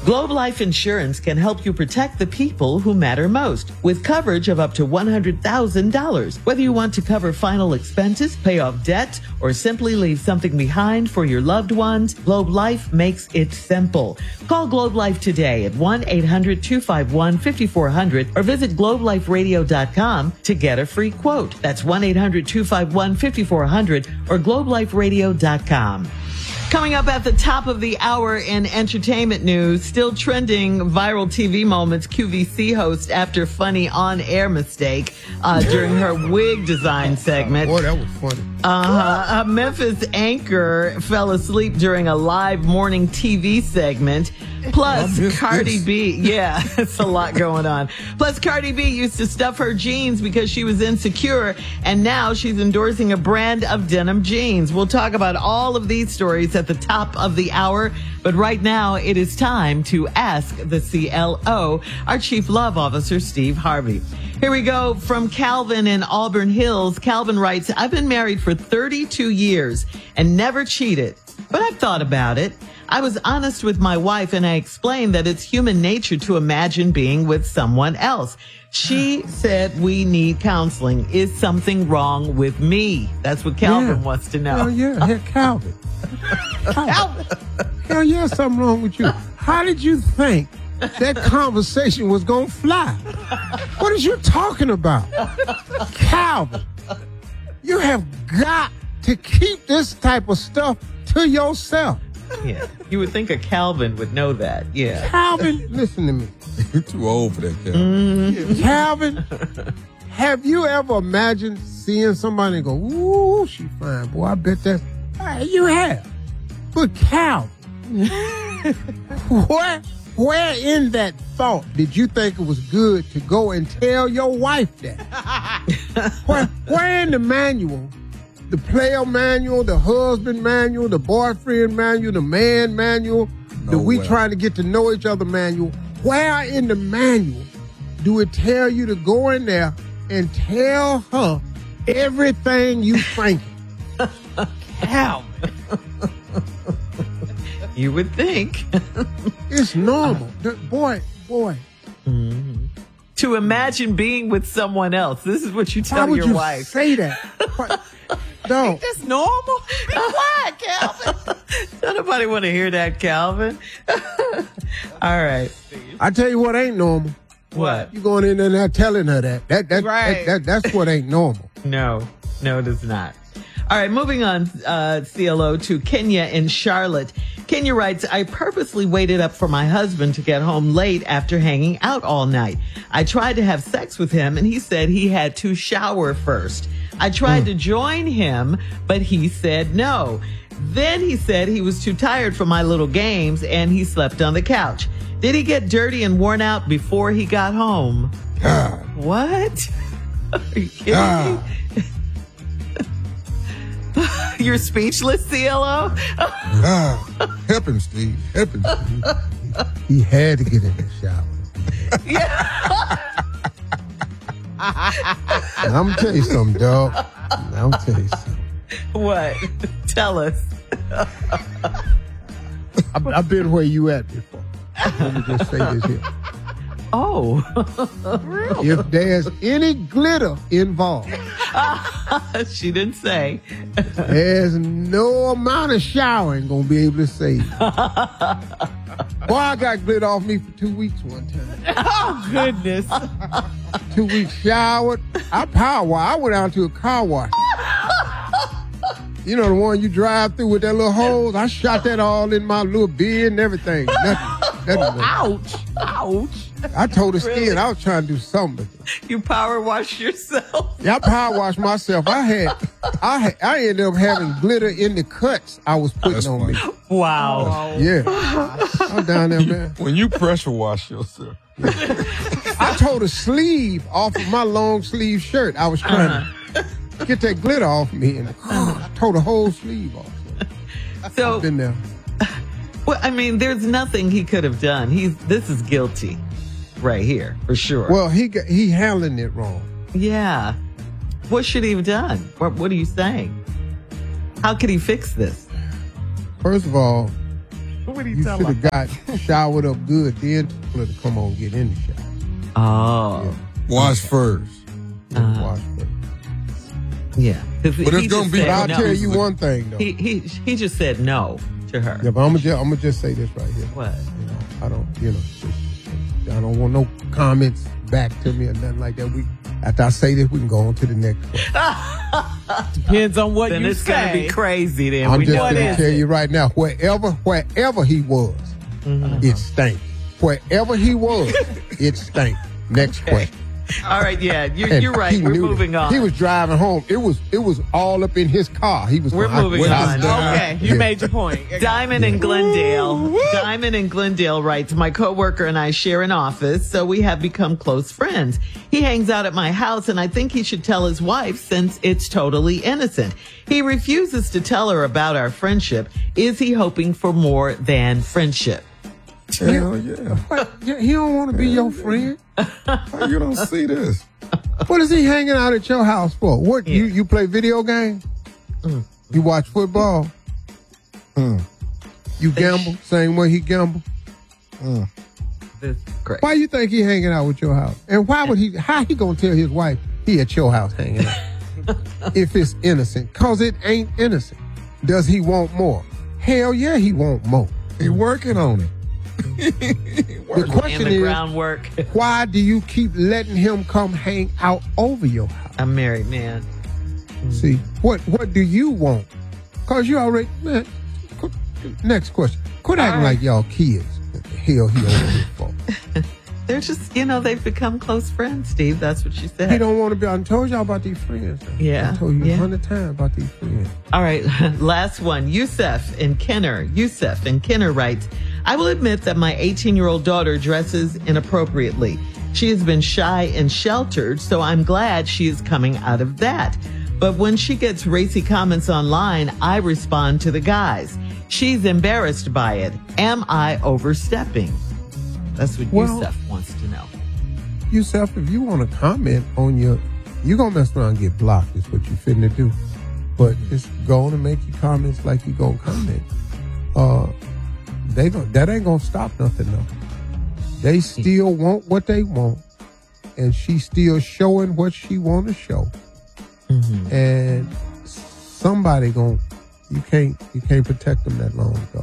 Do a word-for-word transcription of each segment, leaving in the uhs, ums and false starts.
Globe Life Insurance can help you protect the people who matter most with coverage of up to one hundred thousand dollars. Whether you want to cover final expenses, pay off debt, or simply leave something behind for your loved ones, Globe Life makes it simple. Call Globe Life today at one eight hundred two five one five four zero zero or visit globe life radio dot com to get a free quote. That's one eight hundred two five one five four zero zero or globe life radio dot com. Coming up at the top of the hour in entertainment news, still trending viral T V moments, Q V C host after funny on-air mistake uh, during her wig design segment. Boy, that was funny. Uh-huh. A Memphis anchor fell asleep during a live morning T V segment. Plus, Cardi this. B, yeah, it's a lot going on. Plus, Cardi B used to stuff her jeans because she was insecure, and now she's endorsing a brand of denim jeans. We'll talk about all of these stories at the top of the hour, but right now it is time to ask the C L O, our Chief Love Officer, Steve Harvey. Here we go from Calvin in Auburn Hills. Calvin writes, I've been married for thirty-two years and never cheated, but I've thought about it. I was honest with my wife and I explained that it's human nature to imagine being with someone else. She said we need counseling. Is something wrong with me? That's what Calvin yeah. wants to know. Hell yeah, hey, Calvin. Calvin. Hell yeah, something wrong with you. How did you think that conversation was going to fly? What are you talking about? Calvin, you have got to keep this type of stuff to yourself. Yeah, you would think a Calvin would know that. Yeah. Calvin, listen to me. You're too old for that, Calvin. Mm-hmm. Calvin, have you ever imagined seeing somebody and go, ooh, she fine, boy, I bet that. Hey, you have. But Calvin, where, where in that thought did you think it was good to go and tell your wife that? where, where in the manual, the player manual, the husband manual, the boyfriend manual, the man manual, no the we way. Trying to get to know each other manual, where in the manual do it tell you to go in there and tell her everything you thinking? Calvin. You would think. It's normal. The, boy, boy. Mm-hmm. To imagine being with someone else. This is what you tell Why would your you wife. Say that? What? No. That's normal. Be quiet, Calvin. Don't nobody want to hear that, Calvin. All right. I tell you what ain't normal. What? You going in there now telling her that. That, that, right. that, that that's what ain't normal. No, no, it is not. All right, moving on, uh, C L O, to Kenya in Charlotte. Kenya writes, I purposely waited up for my husband to get home late after hanging out all night. I tried to have sex with him, and he said he had to shower first. I tried mm. to join him, but he said no. Then he said he was too tired for my little games, and he slept on the couch. Did he get dirty and worn out before he got home? God. What? Are you kidding God. me? You're speechless, C L O? Ah, help him, Steve. Help him, Steve. He had to get in the shower. Yeah. I'm going to tell you something, dog. I'm going to tell you something. What? Tell us. I've, I've been where you at before. Let me just say this here. Oh. Really? If there's any glitter involved. She didn't say. There's no amount of showering going to be able to save. Boy, I got glitter off me for two weeks one time. Oh, goodness. Two weeks showered. I power wash. I went out to a car wash. You know the one you drive through with that little hose? I shot that all in my little beard and everything. Nothing. Nothing. Ouch. Ouch. I told the skin Really? I was trying to do something. You power wash yourself? Yeah, I power washed myself. I had, I had, I ended up having glitter in the cuts I was putting That's on funny. me. Wow. Yeah. I'm down there, man. When you pressure wash yourself. I tore the sleeve off of my long sleeve shirt. I was trying uh-huh. to get that glitter off me, and I tore the whole sleeve off. So, I've been there. Well, I mean, there's nothing he could have done. He's this is guilty, right here for sure. Well, he got, he handling it wrong. Yeah. What should he have done? What What are you saying? How could he fix this? First of all, What do you, You tell should her? have got showered up good, then told her to come on and get in the shower. Oh, Wash first. Yeah, Uh-huh. wash first. yeah. But it's gonna be- But I'll no. tell you one thing, though. He, he, he just said no to her. Yeah, but I'm gonna just, I'm gonna just say this right here. What? You know, I don't, you know, just, I don't want no comments back to me or nothing like that. We, after I say this, we can go on to the next one. Depends on what Then you it's say. going to be crazy then. I'm we just know gonna that. tell you right now, wherever, wherever he was, Mhm. it stank. Wherever he was, it stank. Next Okay. question. All right, yeah, you're, And you're right. he We're knew moving that. on. He was driving home. It was it was all up in his car. He was. We're going, I- moving Windows on. down. Okay, you Yeah. made your point. Diamond in Glendale. Diamond in Glendale writes, my coworker and I share an office, so we have become close friends. He hangs out at my house, and I think he should tell his wife since it's totally innocent. He refuses to tell her about our friendship. Is he hoping for more than friendship? Hell yeah. What? Yeah, he don't want to be your friend. How you don't see this? What is he hanging out at your house for? What you you play video games? Mm. You watch football? Mm. You gamble same way he gamble? Mm. This is great. Why you think he hanging out with your house? And why would he? How he gonna tell his wife he at your house hanging out if it's innocent? Cause it ain't innocent. Does he want more? Hell yeah, he want more. He working on it. He The working. And question the is, groundwork. why do you keep letting him come hang out over your house? A married man. See, what what do you want? Cause you already man. qu- Next question. Quit acting right. like y'all kids. What the hell he over here for? They're just, you know, they've become close friends, Steve. That's what she said. He don't want to be. I told y'all about these friends. Yeah, I told you a yeah. hundred times about these friends. All right, last one. Yusef in Kenner. Yusef in Kenner writes, I will admit that my eighteen-year-old daughter dresses inappropriately. She has been shy and sheltered, so I'm glad she is coming out of that. But when she gets racy comments online, I respond to the guys. She's embarrassed by it. Am I overstepping? That's what Well- Yusef wants to know. Yourself, if you want to comment on your, you're gonna mess around and get blocked. Is what you finna do. But just go on and make your comments like you gonna comment. Uh, they gon' that ain't gonna stop nothing though. They still want what they want, and she's still showing what she want to show. Mm-hmm. And somebody gon' you can't you can't protect them that long, dog.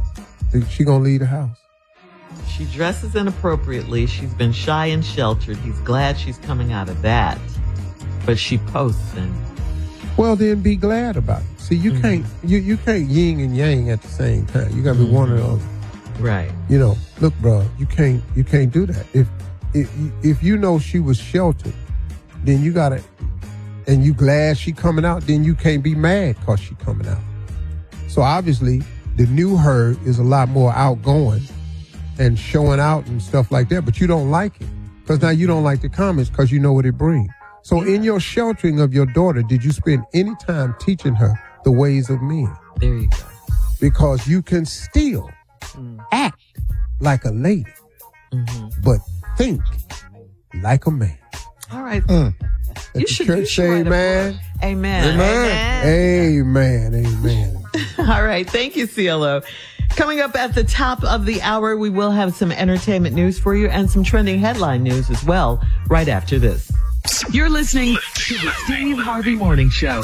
She gonna leave the house. She dresses inappropriately. She's been shy and sheltered. He's glad she's coming out of that. But she posts and Well, then be glad about it. See, you Mhm. can't you you can't yin and yang at the same time. You gotta be one or the other. right. You know, look, bro, you can't you can't do that. If if if you know she was sheltered, then you gotta, and you glad she coming out, then you can't be mad cause she coming out. So obviously, the new her is a lot more outgoing and showing out and stuff like that. But you don't like it because now you don't like the comments because you know what it brings. So in your sheltering of your daughter, did you spend any time teaching her the ways of men? There you go. Because you can still act like a lady, Mm-hmm. but think like a man. All right. Mm. Let You the should, you church should say write a amen. book. Amen. Amen. Amen. Amen. All right. Thank you, C L O. Coming up at the top of the hour, we will have some entertainment news for you and some trending headline news as well right after this. You're listening to the Steve Harvey Morning Show.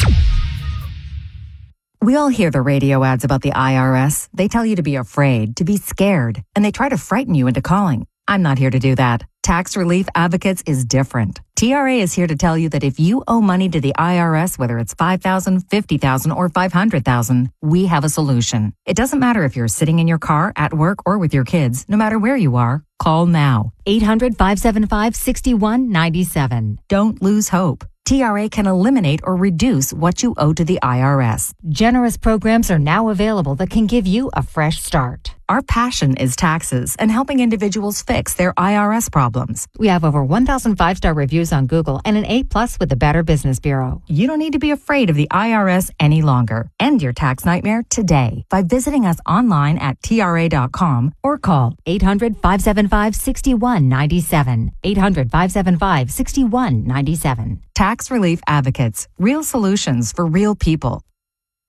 We all hear the radio ads about the I R S. They tell you to be afraid, to be scared, and they try to frighten you into calling. I'm not here to do that. Tax Relief Advocates is different. T R A is here to tell you that if you owe money to the I R S, whether it's five thousand dollars, fifty thousand dollars, or five hundred thousand dollars, we have a solution. It doesn't matter if you're sitting in your car, at work, or with your kids. No matter where you are, call now. eight hundred, five seven five, six one nine seven. Don't lose hope. T R A can eliminate or reduce what you owe to the I R S. Generous programs are now available that can give you a fresh start. Our passion is taxes and helping individuals fix their I R S problems. We have over one thousand five-star reviews on Google and an A plus with the Better Business Bureau. You don't need to be afraid of the I R S any longer. End your tax nightmare today by visiting us online at T R A dot com or call eight hundred, five seven five, six one nine seven. eight hundred, five seven five, six one nine seven. Tax Relief Advocates. Real solutions for real people.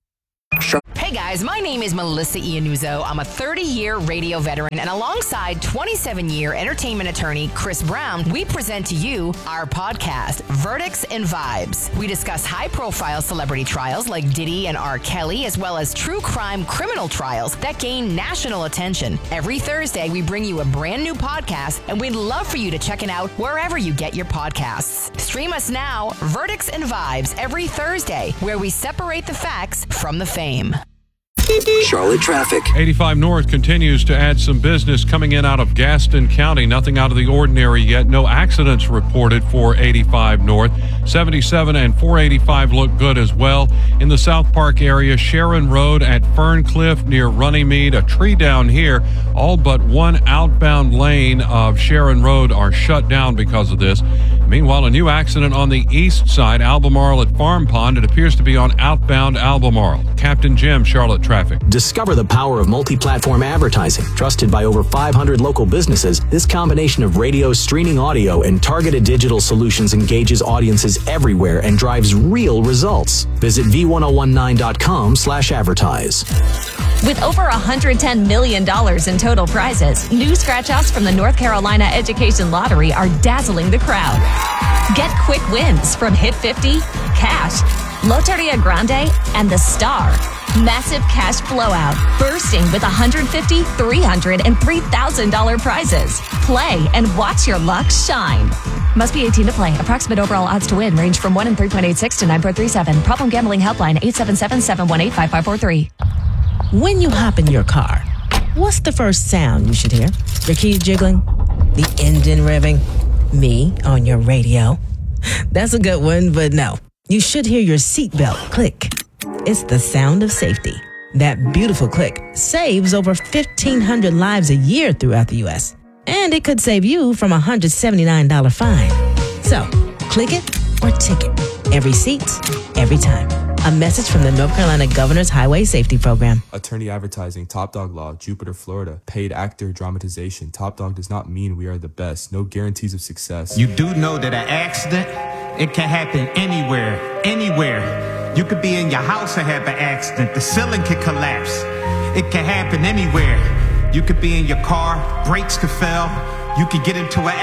Hey guys, my name is Melissa Iannuzzo. I'm a thirty-year radio veteran, and alongside twenty-seven-year entertainment attorney Chris Brown, we present to you our podcast, Verdicts and Vibes. We discuss high-profile celebrity trials like Diddy and R. Kelly, as well as true crime criminal trials that gain national attention. Every Thursday, we bring you a brand new podcast, and we'd love for you to check it out wherever you get your podcasts. Stream us now, Verdicts and Vibes, every Thursday, where we separate the facts from the fame. Charlotte traffic. eighty-five North continues to add some business coming in out of Gaston County. Nothing out of the ordinary yet. No accidents reported for eighty-five North. seventy-seven and four eighty-five look good as well. In the South Park area, Sharon Road at Ferncliff near Runnymede. A tree down here. All but one outbound lane of Sharon Road are shut down because of this. Meanwhile, a new accident on the east side, Albemarle at Farm Pond. It appears to be on outbound Albemarle. Captain Jim, Charlotte traffic. Discover the power of multi-platform advertising. Trusted by over five hundred local businesses, this combination of radio, streaming audio, and targeted digital solutions engages audiences everywhere and drives real results. Visit V ten nineteen dot com slash advertise. With over one hundred ten million dollars in total prizes, new scratch-offs from the North Carolina Education Lottery are dazzling the crowd. Get quick wins from Hit fifty, Cash, Loteria Grande, and The Star. Massive cash blowout, bursting with one hundred fifty thousand dollars, three hundred thousand dollars, and three thousand dollars prizes. Play and watch your luck shine. Must be eighteen to play. Approximate overall odds to win range from one in three point eight six to nine point three seven. Problem gambling helpline eight seven seven, seven one eight, five five four three. When you hop in your car, what's the first sound you should hear? Your keys jiggling? The engine revving? Me on your radio? That's a good one, but no. You should hear your seatbelt click. It's the sound of safety. That beautiful click saves over fifteen hundred lives a year throughout the U S. And it could save you from a one hundred seventy-nine dollars fine. So, click it or ticket. Every seat, every time. A message from the North Carolina Governor's Highway Safety Program. Attorney advertising, Top Dog Law, Jupiter, Florida. Paid actor, dramatization. Top Dog does not mean we are the best. No guarantees of success. You do know that an accident, it can happen anywhere, anywhere. You could be in your house and have an accident. The ceiling could collapse. It can happen anywhere. You could be in your car, brakes could fail. You could get into an